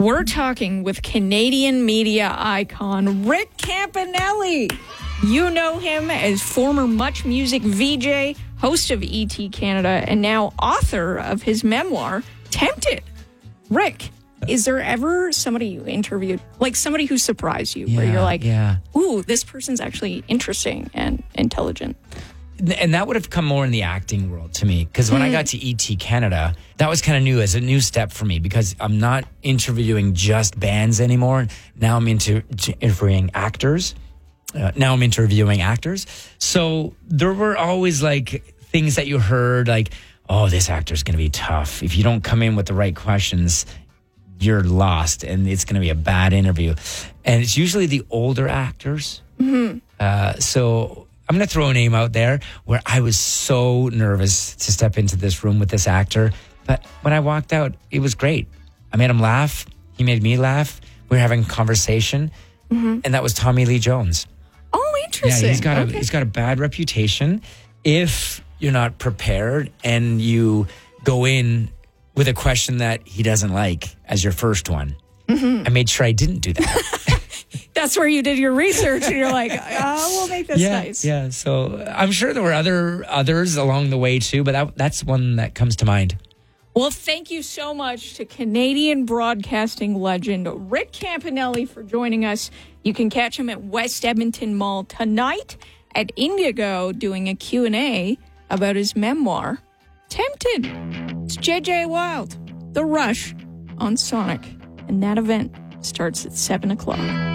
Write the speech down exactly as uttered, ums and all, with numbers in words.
We're talking with Canadian media icon Rick Campanelli. You know him as former Much Music V J, host of E T Canada, and now author of his memoir, Tempted. Rick, is there ever somebody you interviewed, like somebody who surprised you, yeah, where you're like, yeah. ooh, this person's actually interesting and intelligent? And that would have come more in the acting world to me, because when mm. I got to E T Canada, that was kind of new, as a new step for me, because I'm not interviewing just bands anymore. Now I'm into interviewing actors. Uh, now I'm interviewing actors. So there were always like things that you heard, like, oh, this actor's going to be tough. If you don't come in with the right questions, you're lost and it's going to be a bad interview. And it's usually the older actors. Mm-hmm. Uh, so I'm going to throw a name out there where I was so nervous to step into this room with this actor. But when I walked out, it was great. I made him laugh. He made me laugh. We were having a conversation. Mm-hmm. And that was Tommy Lee Jones. Oh, interesting. Yeah, he's got okay. a he's got a bad reputation if you're not prepared and you go in with a question that he doesn't like as your first one. Mm-hmm. I made sure I didn't do that. That's where you did your research and you're like, oh, we'll make this yeah, nice. Yeah, so I'm sure there were other others along the way too, but that, that's one that comes to mind. Well, thank you so much to Canadian broadcasting legend Rick Campanelli for joining us. You can catch him at West Edmonton Mall tonight at Indigo doing a Q and A about his memoir, Tempted. It's J J Wild, The Rush on Sonic, and that event starts at seven o'clock.